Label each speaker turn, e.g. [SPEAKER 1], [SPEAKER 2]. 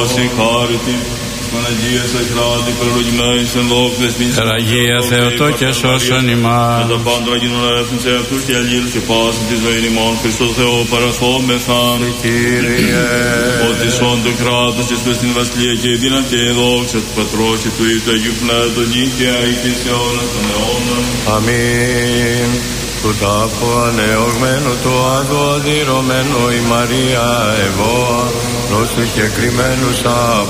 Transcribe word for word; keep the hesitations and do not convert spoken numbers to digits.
[SPEAKER 1] Συγχάρητη, Παναγία Σαχράτη, προλογημένης εν δόξες της
[SPEAKER 2] Αγία Θεοτό και σώσον ημάς.
[SPEAKER 1] Με τα πάντα γίνουν ελεύθερον σε αυτούς και αλλήλους και πάσης της ζωήν ημών Χριστό Θεό παρασχόμεθαν.
[SPEAKER 2] Κύριε.
[SPEAKER 1] Ότι σών το κράτος και στο στην βασιλεία και η δύναμη και η δόξα του Πατρός και του Υιού του Αγίου Πνεύματος νίκαια και σε αιώνας των αιώνων.
[SPEAKER 2] Αμήν. Του τάφου ανεωγμένου του αδωδυρωμένου η Μαρία εγώ, νόστου και κρυμμένους